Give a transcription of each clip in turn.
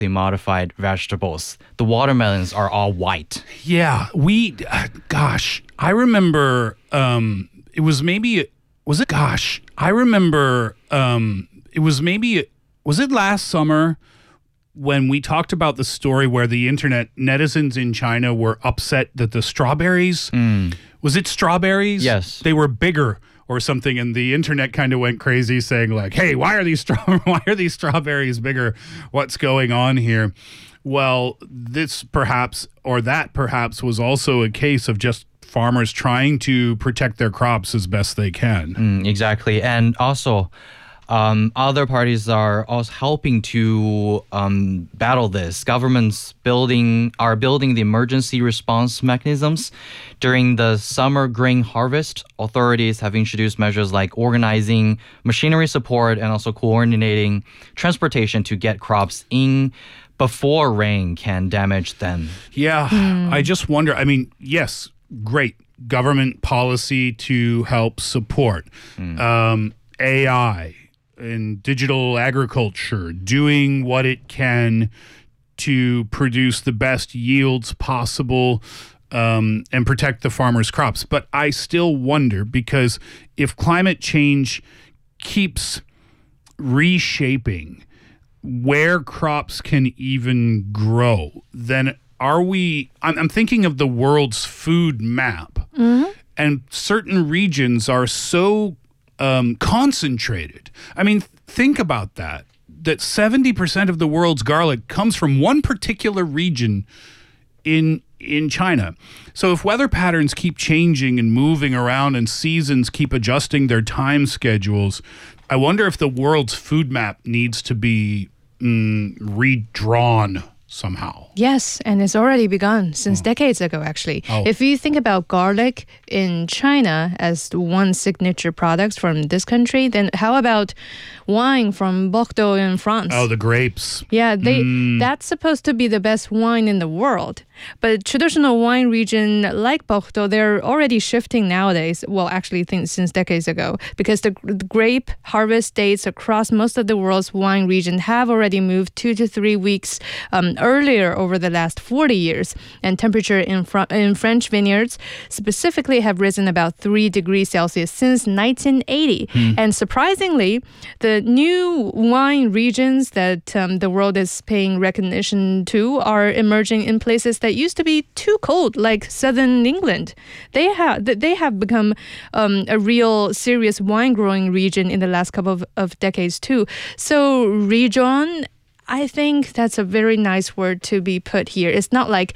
modified vegetables. The watermelons are all white. Yeah, I remember it was maybe, was it, gosh, I remember it was maybe, was it last summer when we talked about the story where the internet netizens in China were upset that the strawberries, was it strawberries? Yes. They were bigger or something, and the internet kind of went crazy saying like, hey, why are these strawberries bigger? What's going on here? Well, that perhaps was also a case of just farmers trying to protect their crops as best they can. Exactly. And also, other parties are also helping to battle this. Governments are building the emergency response mechanisms. During the summer grain harvest, authorities have introduced measures like organizing machinery support and also coordinating transportation to get crops in before rain can damage them. Yeah, I just wonder, I mean, yes, great government policy to help support AI and digital agriculture, doing what it can to produce the best yields possible and protect the farmers' crops. But I still wonder, because if climate change keeps reshaping where crops can even grow, then I'm thinking of the world's food map, and certain regions are so concentrated. I mean, think about that 70% of the world's garlic comes from one particular region in China. So if weather patterns keep changing and moving around and seasons keep adjusting their time schedules, I wonder if the world's food map needs to be redrawn somehow. Yes, and it's already begun since decades ago, actually. If you think about garlic in China as one signature product from this country, then how about wine from Bordeaux in France? Oh, the grapes. Yeah, that's supposed to be the best wine in the world. But traditional wine region like Bordeaux, they're already shifting nowadays. Well, actually, since decades ago, because the grape harvest dates across most of the world's wine region have already moved 2 to 3 weeks earlier over the last 40 years. And temperature in French vineyards specifically have risen about 3 degrees Celsius since 1980. And surprisingly, the new wine regions that the world is paying recognition to are emerging in places that used to be too cold, like southern England. They have become a real serious wine growing region in the last couple of decades too. So region, I think that's a very nice word to be put here. It's not like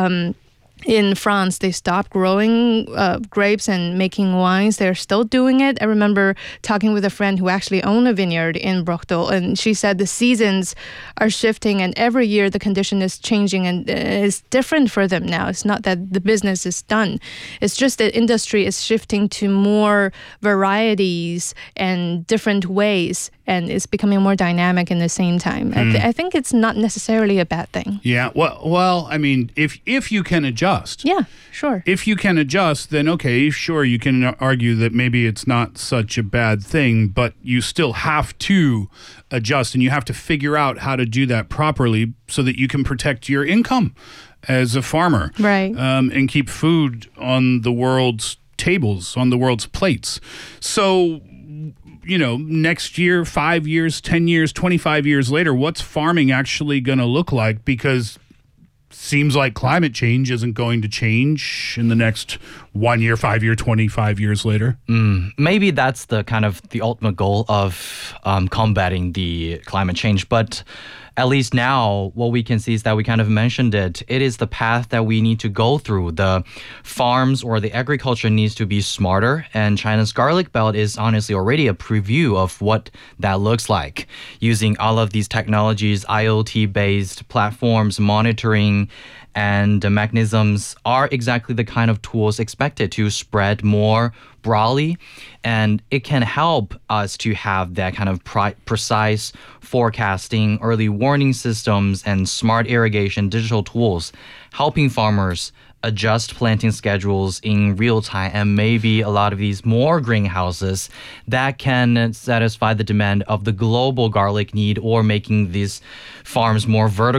in France, they stopped growing grapes and making wines. They're still doing it. I remember talking with a friend who actually owned a vineyard in Bordeaux, and she said the seasons are shifting, and every year the condition is changing, and it's different for them now. It's not that the business is done. It's just that industry is shifting to more varieties and different ways, and it's becoming more dynamic in the same time. I think it's not necessarily a bad thing. Yeah, well, I mean, if you can adjust. Yeah, sure. If you can adjust, then okay, sure, you can argue that maybe it's not such a bad thing, but you still have to adjust, and you have to figure out how to do that properly so that you can protect your income as a farmer. Right. And keep food on the world's tables, on the world's plates. So, next year, 5 years, 10 years, 25 years later, what's farming actually going to look like? Because seems like climate change isn't going to change in the next 1 year, 5 year, 25 years later. Maybe that's the kind of the ultimate goal of combating the climate change. But at least now, what we can see is that we kind of mentioned it. It is the path that we need to go through. The farms or the agriculture needs to be smarter. And China's Garlic Belt is honestly already a preview of what that looks like. Using all of these technologies, IoT-based platforms, monitoring, and the mechanisms are exactly the kind of tools expected to spread more broadly, and it can help us to have that kind of precise forecasting, early warning warning systems and smart irrigation digital tools, helping farmers adjust planting schedules in real time, and maybe a lot of these more greenhouses that can satisfy the demand of the global garlic need, or making these farms more vertical